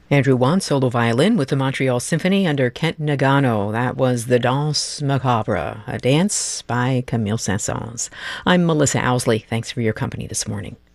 Andrew Wan, solo violin with the Montreal Symphony under Kent Nagano. That was the Danse Macabre, a dance by Camille Saint-Saëns. I'm Melissa Owsley. Thanks for your company this morning.